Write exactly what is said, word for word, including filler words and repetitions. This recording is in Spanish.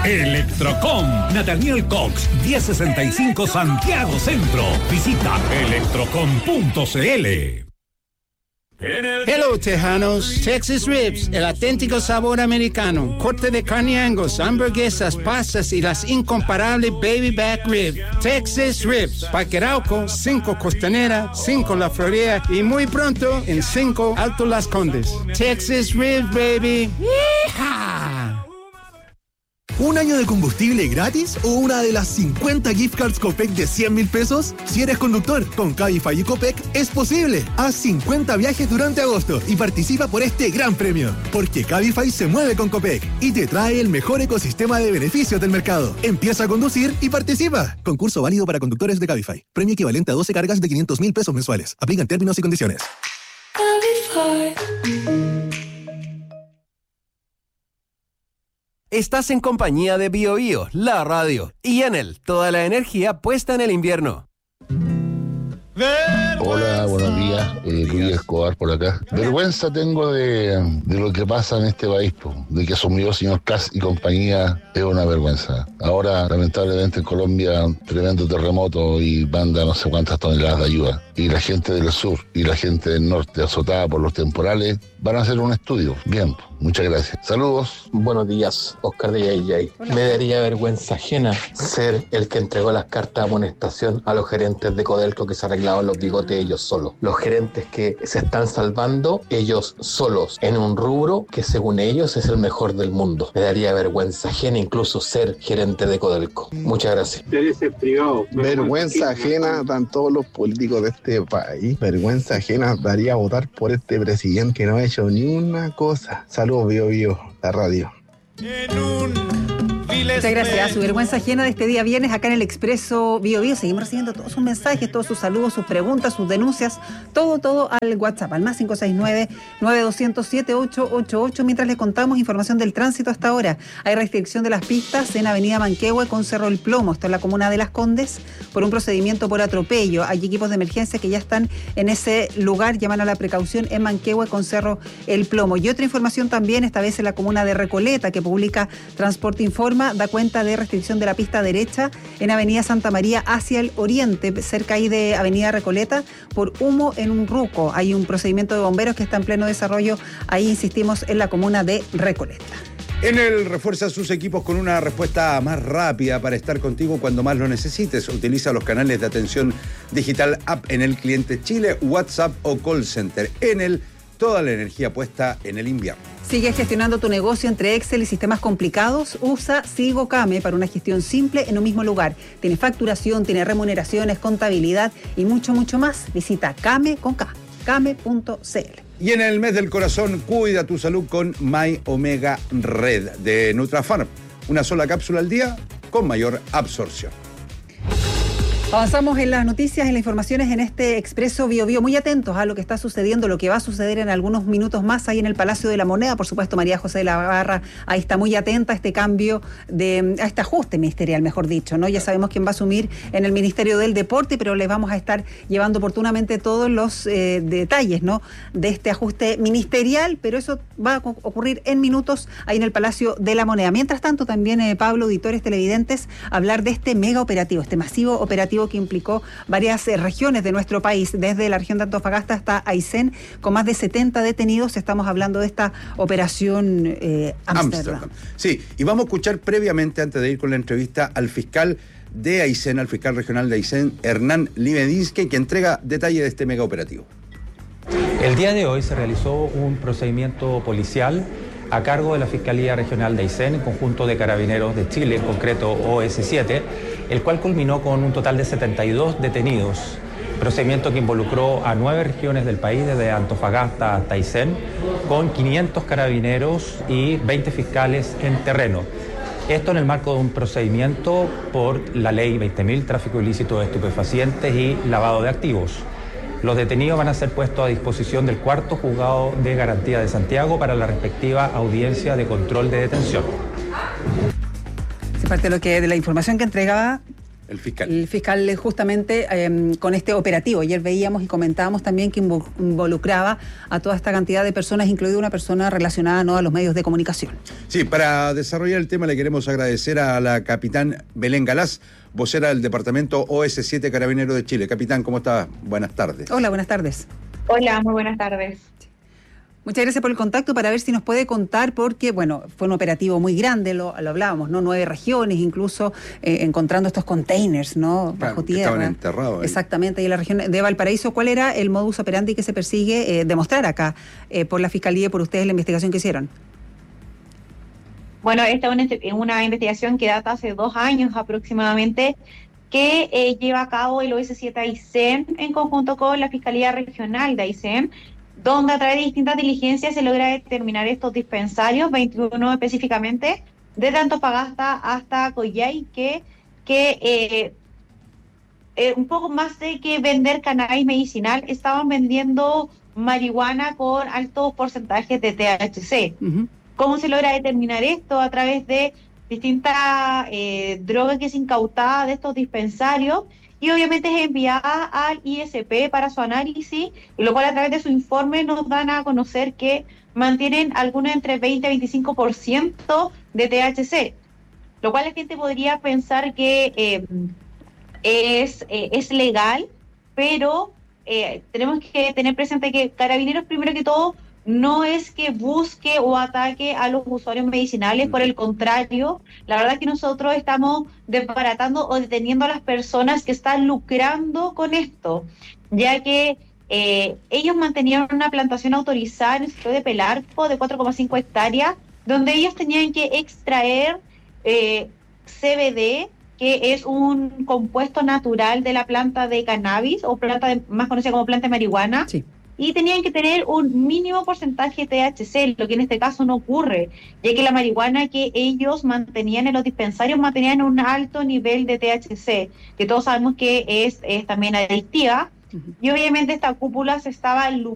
Electrocom, Nathaniel Cox, diez sesenta y cinco Santiago Centro. Visita electrocom punto c l. Hello, Tejanos. Texas Ribs, el auténtico sabor americano. Corte de carne Angus, hamburguesas, pastas y las incomparables Baby Back Rib. Texas Ribs, Parque Arauco, cinco Costanera, cinco La Florida y muy pronto en cinco Alto Las Condes. Texas Ribs, baby. ¡Yeehaw! ¿Un año de combustible gratis o una de las cincuenta gift cards Copec de cien mil pesos? Si eres conductor, con Cabify y Copec es posible. Haz cincuenta viajes durante agosto y participa por este gran premio. Porque Cabify se mueve con Copec y te trae el mejor ecosistema de beneficios del mercado. Empieza a conducir y participa. Concurso válido para conductores de Cabify. Premio equivalente a doce cargas de quinientos mil pesos mensuales. Aplican términos y condiciones. Cabify. Estás en compañía de Bio Bio, la radio, y Enel, toda la energía puesta en el invierno. Hola, buenos días, eh, Luis Escobar por acá. Vergüenza tengo de, de lo que pasa en este país, po, de que asumió señor Kass y compañía, es una vergüenza. Ahora, lamentablemente en Colombia, un tremendo terremoto y manda no sé cuántas toneladas de ayuda. Y la gente del sur y la gente del norte, azotada por los temporales, van a hacer un estudio. Bien, muchas gracias. Saludos. Buenos días, Oscar de Yay Yay. Me daría vergüenza ajena ser el que entregó las cartas de amonestación a los gerentes de Codelco que se arreglaban los bigotes ellos solos. Los gerentes que se están salvando ellos solos en un rubro que según ellos es el mejor del mundo. Me daría vergüenza ajena incluso ser gerente de Codelco. Muchas gracias. Vergüenza ajena dan todos los políticos de este país. Vergüenza ajena daría votar por este presidente que no ha hecho ni una cosa. Saludos, Bio Bio, la radio. En un Muchas gracias. Su vergüenza ajena de este día viernes acá en el Expreso Bio Bio. Seguimos recibiendo todos sus mensajes, todos sus saludos, sus preguntas, sus denuncias, todo, todo al WhatsApp, al más cinco seis nueve, nueve dos cero cero, siete ocho ocho ocho. Mientras les contamos información del tránsito hasta ahora. Hay restricción de las pistas en Avenida Manquehue con Cerro El Plomo. Esto es la comuna de Las Condes por un procedimiento por atropello. Hay equipos de emergencia que ya están en ese lugar, llaman a la precaución en Manquehue con Cerro El Plomo. Y otra información también, esta vez en la comuna de Recoleta, que publica Transporte Informa, da cuenta de restricción de la pista derecha en Avenida Santa María hacia el oriente, cerca ahí de Avenida Recoleta, por humo en un ruco. Hay un procedimiento de bomberos que está en pleno desarrollo, ahí insistimos, en la comuna de Recoleta. Enel refuerza sus equipos con una respuesta más rápida para estar contigo cuando más lo necesites. Utiliza los canales de atención digital App Enel Cliente Chile, WhatsApp o Call Center. Enel, toda la energía puesta en el invierno. ¿Sigues gestionando tu negocio entre Excel y sistemas complicados? Usa Sigo Came para una gestión simple en un mismo lugar. Tiene facturación, tiene remuneraciones, contabilidad y mucho, mucho más. Visita Came con K, came punto c l. Y en el mes del corazón, cuida tu salud con My Omega Red de Nutrafarm. Una sola cápsula al día con mayor absorción. Avanzamos en las noticias, en las informaciones en este Expreso Bio Bio. Muy atentos a lo que está sucediendo, lo que va a suceder en algunos minutos más ahí en el Palacio de la Moneda. Por supuesto, María José de la Barra ahí está muy atenta a este cambio, de, a este ajuste ministerial, mejor dicho, ¿no? Ya sabemos quién va a asumir en el Ministerio del Deporte, pero les vamos a estar llevando oportunamente todos los eh, detalles, ¿no?, de este ajuste ministerial, pero eso va a ocurrir en minutos ahí en el Palacio de la Moneda. Mientras tanto, también, eh, Pablo, auditores televidentes, hablar de este mega operativo, este masivo operativo que implicó varias eh, regiones de nuestro país, desde la región de Antofagasta hasta Aysén, con más de setenta detenidos. Estamos hablando de esta operación eh, Ámsterdam. Sí, y vamos a escuchar previamente, antes de ir con la entrevista, al fiscal de Aysén, al fiscal regional de Aysén, Hernán Limedinsky, que entrega detalles de este mega operativo. El día de hoy se realizó un procedimiento policial a cargo de la Fiscalía Regional de Aysén, en conjunto de Carabineros de Chile, en concreto O S siete, el cual culminó con un total de setenta y dos detenidos. Procedimiento que involucró a nueve regiones del país, desde Antofagasta hasta Aysén, con quinientos carabineros y veinte fiscales en terreno. Esto en el marco de un procedimiento por la ley veinte mil, tráfico ilícito de estupefacientes y lavado de activos. Los detenidos van a ser puestos a disposición del cuarto juzgado de garantía de Santiago para la respectiva audiencia de control de detención. Se parte de, lo que, de la información que entregaba El fiscal. El fiscal justamente eh, con este operativo. Ayer veíamos y comentábamos también que involucraba a toda esta cantidad de personas, incluida una persona relacionada, ¿no?, a los medios de comunicación. Sí, para desarrollar el tema le queremos agradecer a la capitán Belén Galás, vocera del Departamento O S siete Carabineros de Chile. Capitán, ¿cómo está? Buenas tardes. Hola, buenas tardes. Hola, muy buenas tardes. Muchas gracias por el contacto, para ver si nos puede contar, porque, bueno, fue un operativo muy grande, lo, lo hablábamos, ¿no? Nueve regiones, incluso eh, encontrando estos containers, ¿no? Bajo claro, tierra. Estaban enterrados ahí. Exactamente, y en la región de Valparaíso. ¿Cuál era el modus operandi que se persigue eh, demostrar acá eh, por la Fiscalía y por ustedes en la investigación que hicieron? Bueno, esta es una, una investigación que data hace dos años aproximadamente, que eh, lleva a cabo el O S siete Aysén en conjunto con la Fiscalía Regional de Aysén, donde a través de distintas diligencias se logra determinar estos dispensarios, veintiuno específicamente, desde Antofagasta hasta Coyhaique, que eh, eh, un poco más de que vender cannabis medicinal, estaban vendiendo marihuana con altos porcentajes de T H C. Uh-huh. ¿Cómo se logra determinar esto? A través de distintas eh, drogas que es incautada de estos dispensarios, y obviamente es enviada al I S P para su análisis, y lo cual a través de su informe nos dan a conocer que mantienen algunos entre veinte y veinticinco por ciento de T H C, lo cual la gente podría pensar que eh, es, eh, es legal, pero eh, tenemos que tener presente que Carabineros, primero que todo, no es que busque o ataque a los usuarios medicinales, por el contrario, la verdad es que nosotros estamos desbaratando o deteniendo a las personas que están lucrando con esto, ya que eh, ellos mantenían una plantación autorizada en el sector de Pelarco de cuatro coma cinco hectáreas, donde ellos tenían que extraer eh, C B D, que es un compuesto natural de la planta de cannabis, o planta de, más conocida como planta de marihuana. Sí. Y tenían que tener un mínimo porcentaje de T H C, lo que en este caso no ocurre, ya que la marihuana que ellos mantenían en los dispensarios mantenían un alto nivel de T H C, que todos sabemos que es, es también adictiva, uh-huh. Y obviamente esta cúpula se estaba